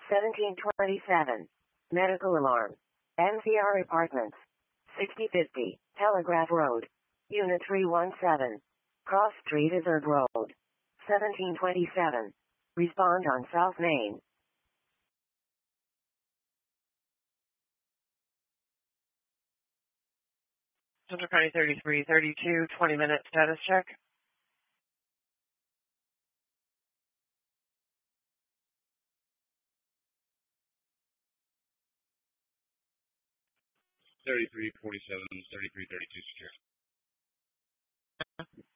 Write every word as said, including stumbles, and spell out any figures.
seventeen twenty-seven. Medical alarm. N C R Apartments. sixty fifty. Telegraph Road. Unit three one seven. Cross Street Izard Road. seventeen twenty-seven. Respond on South Main. Central County thirty-three thirty-two, twenty minute status check. thirty-three forty-seven, thirty-three thirty-two secure.